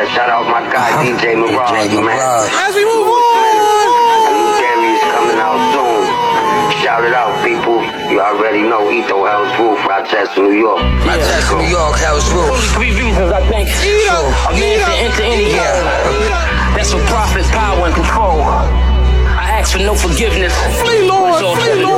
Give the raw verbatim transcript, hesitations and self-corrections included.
Yeah, shout out my guy uh-huh. D J Mirage, man. As we move on. Gary's coming out soon. Shout it out, people. You already know Ito, Hell's Roof, Rochester, New York. Yeah. Rochester, New York, Hell's Roof. Only three reasons I think Ito, a man Ito, should enter any Ito, game. That's for profit, power, and control. I ask for no forgiveness. Flee, Lord, It's all flee, Lord.